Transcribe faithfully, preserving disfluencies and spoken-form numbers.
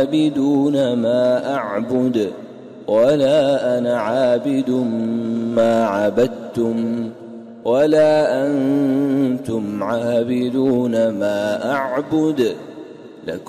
عابدون ما أعبد ولا أنا عابد ما عبدتم ولا أنتم عابدون ما أعبد. لكم